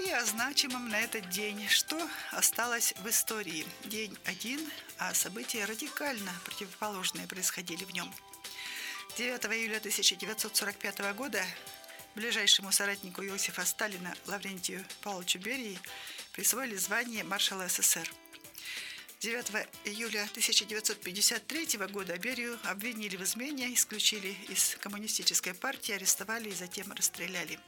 и о значимом на этот день, что осталось в истории. День один, а события радикально противоположные происходили в нем. 9 июля 1945 года ближайшему соратнику Иосифа Сталина Лаврентию Павловичу Берии присвоили звание маршала СССР. 9 июля 1953 года Берию обвинили в измене, исключили из коммунистической партии, арестовали и затем расстреляли.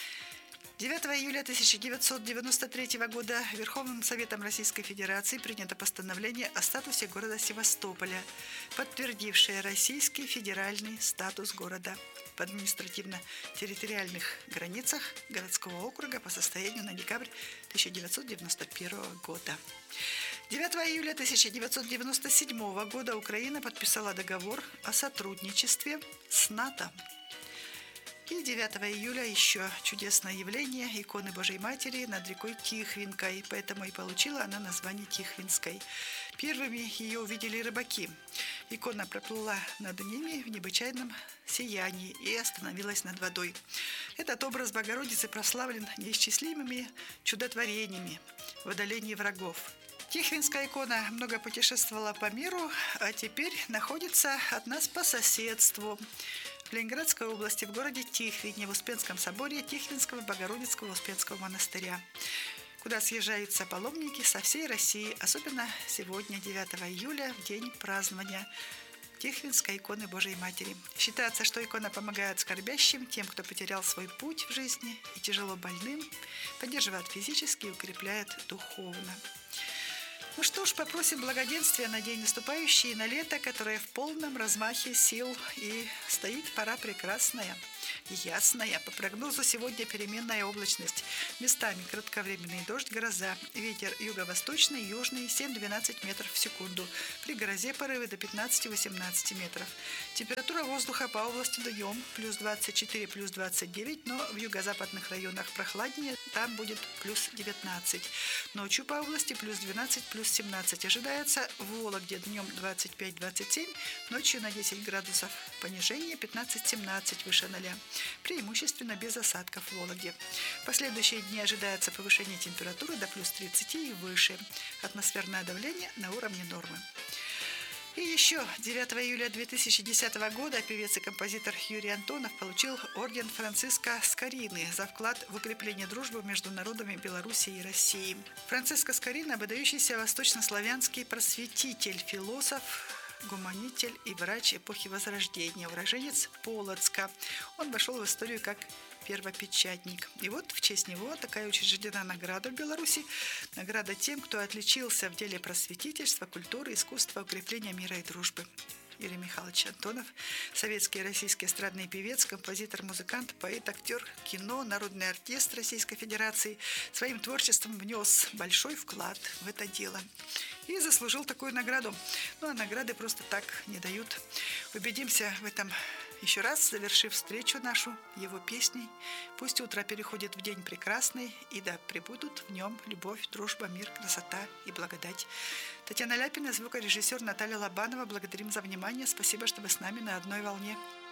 9 июля 1993 года Верховным Советом Российской Федерации принято постановление о статусе города Севастополя, подтвердившее российский федеральный статус города в административно-территориальных границах городского округа по состоянию на декабрь 1991 года. 9 июля 1997 года Украина подписала договор о сотрудничестве с НАТО. И 9 июля еще чудесное явление иконы Божьей Матери над рекой Тихвинкой, поэтому и получила она название Тихвинской. Первыми ее увидели рыбаки. Икона проплыла над ними в необычайном сиянии и остановилась над водой. Этот образ Богородицы прославлен неисчислимыми чудотворениями в одолении врагов. Тихвинская икона много путешествовала по миру, а теперь находится от нас по соседству. В Ленинградской области, в городе Тихвине, в Успенском соборе Тихвинского Богородицкого Успенского монастыря, куда съезжаются паломники со всей России, особенно сегодня, 9 июля, в день празднования Тихвинской иконы Божией Матери. Считается, что икона помогает скорбящим, тем, кто потерял свой путь в жизни, и тяжело больным, поддерживает физически и укрепляет духовно. Ну что ж, попросим благоденствия на день наступающий, на лето, которое в полном размахе сил, и стоит пора прекрасная, ясная. По прогнозу сегодня переменная облачность. Местами кратковременный дождь, гроза. Ветер юго-восточный, южный 7-12 метров в секунду. При грозе порывы до 15-18 метров. Температура воздуха по области днем плюс 24, плюс 29, но в юго-западных районах прохладнее, там будет плюс 19. Ночью по области плюс 12, плюс 17. Ожидается в Вологде днем 25-27, ночью на 10 градусов понижение, 15-17 выше 0. Преимущественно без осадков в Вологде. В последующие дни ожидается повышение температуры до плюс 30 и выше. Атмосферное давление на уровне нормы. И еще 9 июля 2010 года певец и композитор Юрий Антонов получил орден Франциска Скорины за вклад в укрепление дружбы между народами Беларуси и России. Франциско Скорина – выдающийся восточнославянский просветитель, философ, гуманитель и врач эпохи Возрождения, уроженец Полоцка. Он вошел в историю как первопечатник. И вот в честь него такая учреждена награда в Беларуси. Награда тем, кто отличился в деле просветительства, культуры, искусства, укрепления мира и дружбы. Юрий Михайлович Антонов, советский и российский эстрадный певец, композитор, музыкант, поэт, актер, кино, народный артист Российской Федерации, своим творчеством внес большой вклад в это дело и заслужил такую награду. Ну а награды просто так не дают. Убедимся в этом еще раз, завершив встречу нашу его песней. Пусть утро переходит в день прекрасный, и да пребудут в нем любовь, дружба, мир, красота и благодать. Татьяна Ляпина, звукорежиссер Наталья Лобанова. Благодарим за внимание. Спасибо, что вы с нами на одной волне.